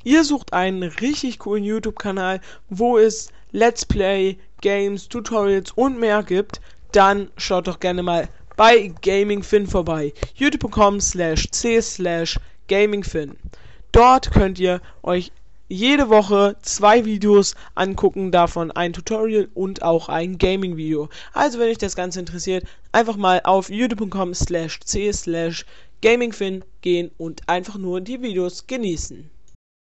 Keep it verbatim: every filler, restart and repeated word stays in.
ihr sucht einen richtig coolen YouTube-Kanal, wo es Let's Play, Games, Tutorials und mehr gibt, dann schaut doch gerne mal bei GamingFin vorbei. youtube punkt com slash c slash gamingfin. Dort könnt ihr euch jede Woche zwei Videos angucken, davon ein Tutorial und auch ein Gaming-Video. Also wenn euch das Ganze interessiert, einfach mal auf youtube punkt com slash c slash gamingfin gehen und einfach nur die Videos genießen.